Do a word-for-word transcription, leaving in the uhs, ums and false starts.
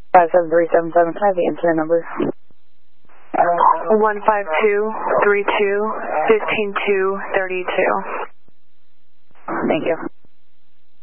five seven three seven seven, can I have the incident number? one five two three two one five two three two. Thank you.